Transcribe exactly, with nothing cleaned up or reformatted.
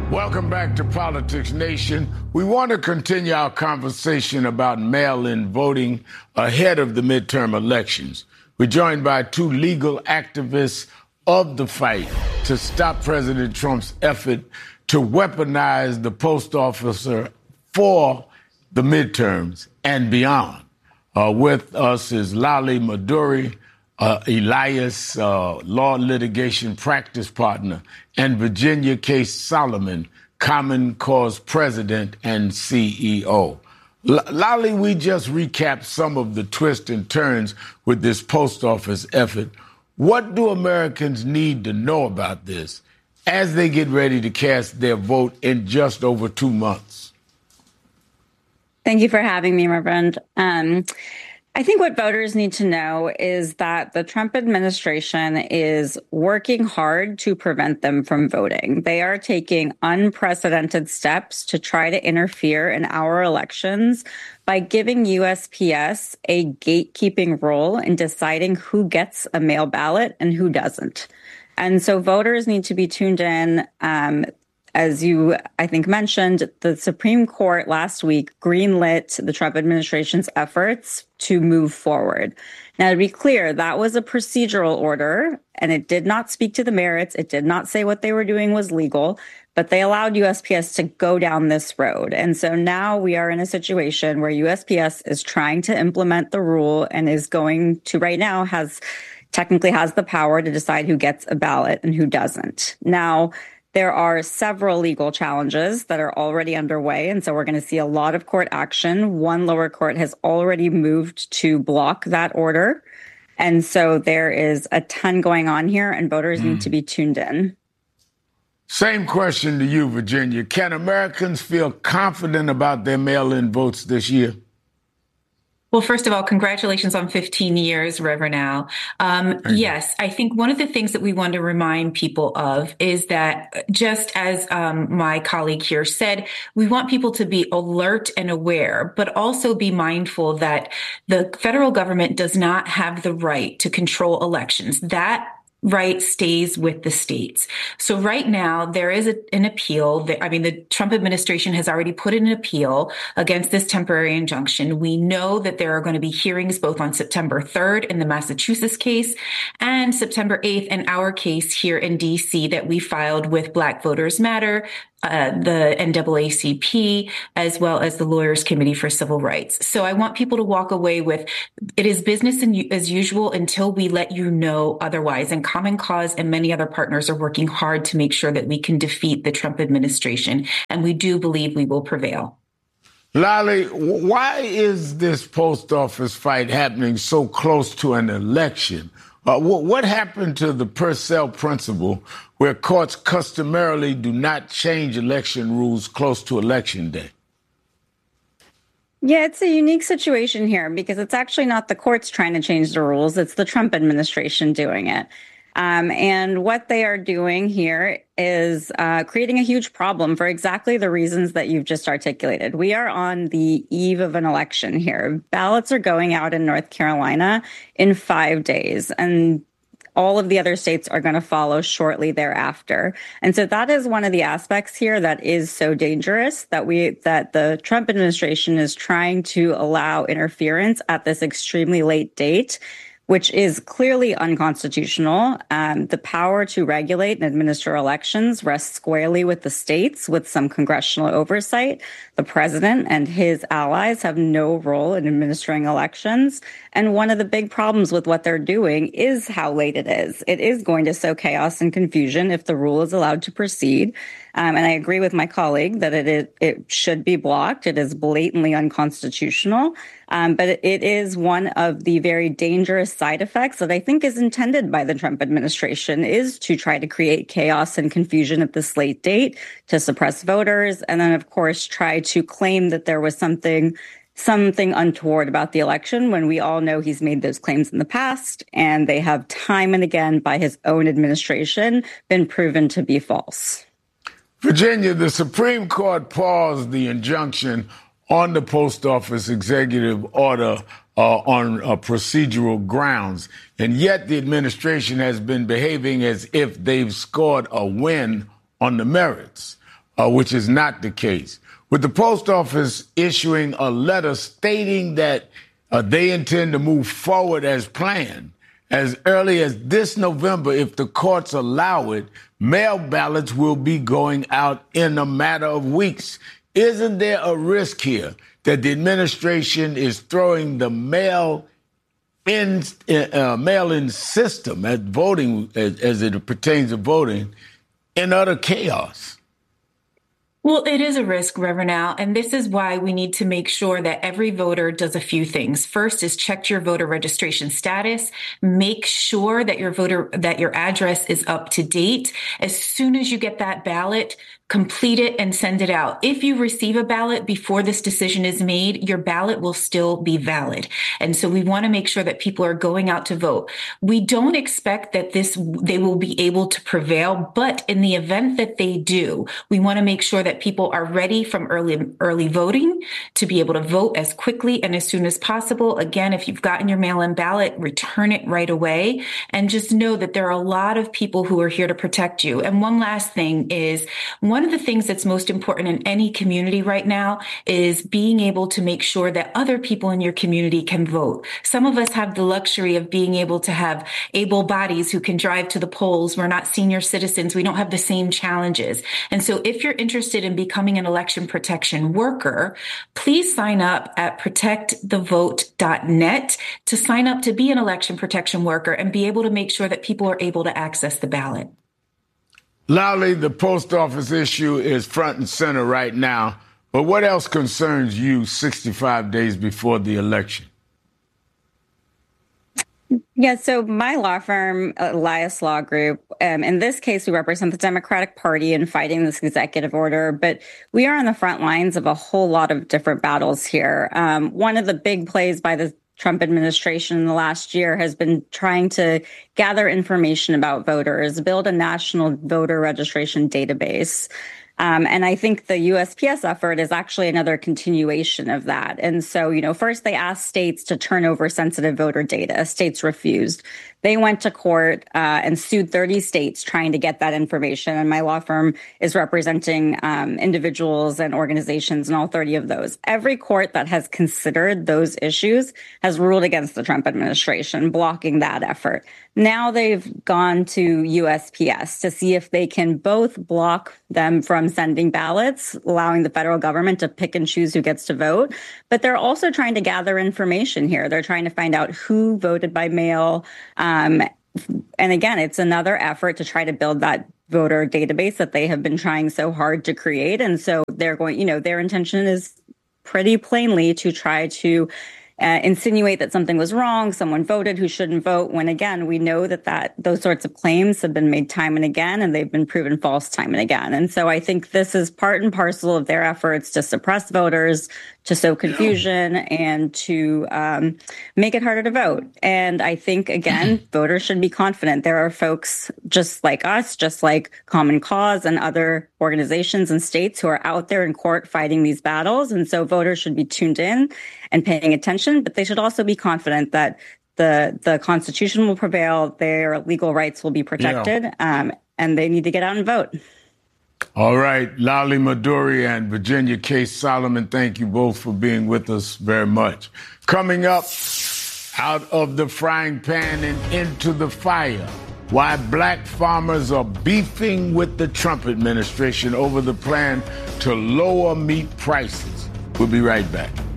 Welcome back to Politics Nation. We want to continue our conversation about mail-in voting ahead of the midterm elections. We're joined by two legal activists of the fight to stop President Trump's effort to weaponize the post officer for the midterms and beyond. Uh, with us is Lale Maduri, uh, Elias, uh, law litigation practice partner, and Virginia K. Solomon, Common Cause president and C E O. L- Lale, we just recapped some of the twists and turns with this post office effort. What do Americans need to know about this as they get ready to cast their vote in just over two months? Thank you for having me, my friend. Um, I think what voters need to know is that the Trump administration is working hard to prevent them from voting. They are taking unprecedented steps to try to interfere in our elections by giving U S P S a gatekeeping role in deciding who gets a mail ballot and who doesn't. And so voters need to be tuned in. Um, As you, I think, mentioned, the Supreme Court last week greenlit the Trump administration's efforts to move forward. Now, to be clear, that was a procedural order, and it did not speak to the merits. It did not say what they were doing was legal, but they allowed U S P S to go down this road. And so now we are in a situation where U S P S is trying to implement the rule and is going to, right now, has technically has the power to decide who gets a ballot and who doesn't. Now, there are several legal challenges that are already underway, and so we're going to see a lot of court action. One lower court has already moved to block that order, and so there is a ton going on here, and voters mm. need to be tuned in. Same question to you, Virginia. Can Americans feel confident about their mail-in votes this year? Well, first of all, congratulations on fifteen years, Reverend Al. Um, yes, I think one of the things that we want to remind people of is that just as um, my colleague here said, we want people to be alert and aware, but also be mindful that the federal government does not have the right to control elections. That right stays with the states. So right now there is a, an appeal that, I mean, the Trump administration has already put in an appeal against this temporary injunction. We know that there are going to be hearings both on September third in the Massachusetts case and September eighth in our case here in D C that we filed with Black Voters Matter, Uh, the N double A C P, as well as the Lawyers Committee for Civil Rights. So I want people to walk away with, it is business as usual until we let you know otherwise. And Common Cause and many other partners are working hard to make sure that we can defeat the Trump administration. And we do believe we will prevail. Lale, why is this post office fight happening so close to an election? Uh, what, what happened to the Purcell principle where courts customarily do not change election rules close to election day? Yeah, it's a unique situation here because it's actually not the courts trying to change the rules. It's the Trump administration doing it. Um, and what they are doing here is uh, creating a huge problem for exactly the reasons that you've just articulated. We are on the eve of an election here. Ballots are going out in North Carolina in five days, and all of the other states are going to follow shortly thereafter. And so that is one of the aspects here that is so dangerous that we that the Trump administration is trying to allow interference at this extremely late date, which is clearly unconstitutional. Um, the power to regulate and administer elections rests squarely with the states with some congressional oversight. The president and his allies have no role in administering elections. And one of the big problems with what they're doing is how late it is. It is going to sow chaos and confusion if the rule is allowed to proceed. Um, and I agree with my colleague that it is, it should be blocked. It is blatantly unconstitutional. Um, but it, it is one of the very dangerous side effects that I think is intended by the Trump administration, is to try to create chaos and confusion at this late date, to suppress voters, and then, of course, try to claim that there was something something untoward about the election when we all know he's made those claims in the past, and they have time and again by his own administration been proven to be false. Virginia, the Supreme Court paused the injunction on the post office executive order uh, on uh, procedural grounds, and yet the administration has been behaving as if they've scored a win on the merits. uh, which is not the case. With the post office issuing a letter stating that uh, they intend to move forward as planned, as early as this November, if the courts allow it, mail ballots will be going out in a matter of weeks. Isn't there a risk here that the administration is throwing the mail in uh, mail-in system at voting, as, as it pertains to voting, in utter chaos? Well, it is a risk, Reverend Al, and this is why we need to make sure that every voter does a few things. First is check your voter registration status. Make sure that your voter, that your address is up to date. As soon as you get that ballot, complete it and send it out. If you receive a ballot before this decision is made, your ballot will still be valid. And so we want to make sure that people are going out to vote. We don't expect that this, they will be able to prevail, but in the event that they do, we want to make sure that people are ready from early, early voting to be able to vote as quickly and as soon as possible. Again, if you've gotten your mail-in ballot, return it right away. And just know that there are a lot of people who are here to protect you. And one last thing is, one One of the things that's most important in any community right now is being able to make sure that other people in your community can vote. Some of us have the luxury of being able to have able bodies who can drive to the polls. We're not senior citizens. We don't have the same challenges. And so if you're interested in becoming an election protection worker, please sign up at protect the vote dot net to sign up to be an election protection worker and be able to make sure that people are able to access the ballot. Lolly, the post office issue is front and center right now, but what else concerns you sixty-five days before the election? Yeah, so my law firm, Elias Law Group, um, in this case, we represent the Democratic Party in fighting this executive order, but we are on the front lines of a whole lot of different battles here. Um, one of the big plays by the Trump administration in the last year has been trying to gather information about voters, build a national voter registration database. Um, and I think the U S P S effort is actually another continuation of that. And so, you know, first they asked states to turn over sensitive voter data. States refused. They went to court uh, and sued thirty states trying to get that information. And my law firm is representing um, individuals and organizations in all thirty of those. Every court that has considered those issues has ruled against the Trump administration, blocking that effort. Now they've gone to U S P S to see if they can both block them from sending ballots, allowing the federal government to pick and choose who gets to vote. But they're also trying to gather information here. They're trying to find out who voted by mail. Um, and again, it's another effort to try to build that voter database that they have been trying so hard to create. And so they're going, you know, their intention is pretty plainly to try to Uh, insinuate that something was wrong, someone voted who shouldn't vote, when again, we know that, that those sorts of claims have been made time and again, and they've been proven false time and again. And so I think this is part and parcel of their efforts to suppress voters, to sow confusion, and to um, make it harder to vote. And I think, again, voters should be confident. There are folks just like us, just like Common Cause and other organizations and states who are out there in court fighting these battles. And so voters should be tuned in and paying attention, but they should also be confident that the the Constitution will prevail, their legal rights will be protected, yeah. um, and they need to get out and vote. All right, Lolly Maduri and Virginia K. Solomon, thank you both for being with us very much. Coming up, out of the frying pan and into the fire, why black farmers are beefing with the Trump administration over the plan to lower meat prices. We'll be right back.